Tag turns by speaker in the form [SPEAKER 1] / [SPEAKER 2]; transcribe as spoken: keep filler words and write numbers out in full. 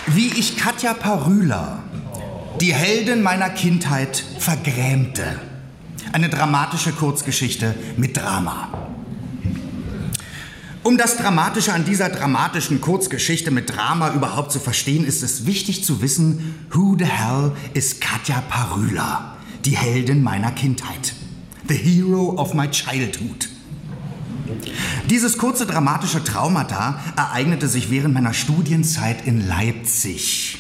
[SPEAKER 1] Wie ich Katja Parüla, die Heldin meiner Kindheit, vergrämte. Eine dramatische Kurzgeschichte mit Drama. Um das Dramatische an dieser dramatischen Kurzgeschichte mit Drama überhaupt zu verstehen, ist es wichtig zu wissen, who the hell is Katja Parüla, die Heldin meiner Kindheit. The hero of my childhood. Dieses kurze dramatische Traumata ereignete sich während meiner Studienzeit in Leipzig.